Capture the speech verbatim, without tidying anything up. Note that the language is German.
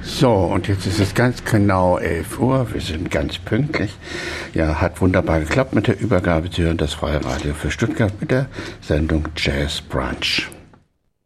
So, und jetzt ist es ganz genau elf Uhr. Wir sind ganz pünktlich. Ja, hat wunderbar geklappt mit der Übergabe. Sie hören das Freie Radio für Stuttgart mit der Sendung Jazz Brunch.